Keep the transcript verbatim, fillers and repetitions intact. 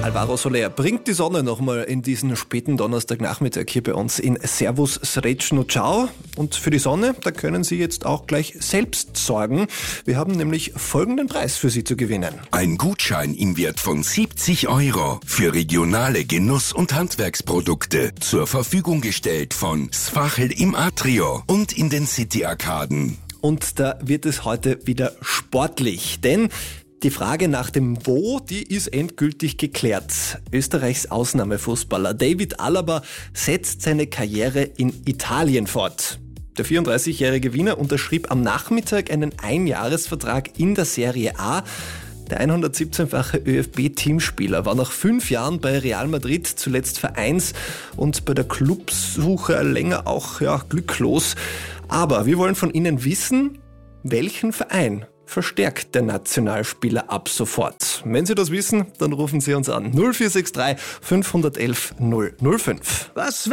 Alvaro Soler bringt die Sonne nochmal in diesen späten Donnerstagnachmittag hier bei uns in Servus Srećno Ciao. Und für die Sonne, da können Sie jetzt auch gleich selbst sorgen. Wir haben nämlich folgenden Preis für Sie zu gewinnen. Ein Gutschein im Wert von siebzig Euro für regionale Genuss- und Handwerksprodukte. Zur Verfügung gestellt von Sfachel im Atrio und in den City-Arkaden. Und da wird es heute wieder sportlich, denn die Frage nach dem Wo, die ist endgültig geklärt. Österreichs Ausnahmefußballer David Alaba setzt seine Karriere in Italien fort. Der vierunddreißigjährige Wiener unterschrieb am Nachmittag einen Einjahresvertrag in der Serie A. Der hundertsiebzehnfache ÖFB-Teamspieler war nach fünf Jahren bei Real Madrid zuletzt Vereins- und bei der Clubsuche länger auch ja, glücklos. Aber wir wollen von Ihnen wissen, welchen Verein verstärkt der Nationalspieler ab sofort? Wenn Sie das wissen, dann rufen Sie uns an. null vier sechs drei fünf eins eins null null fünf. Was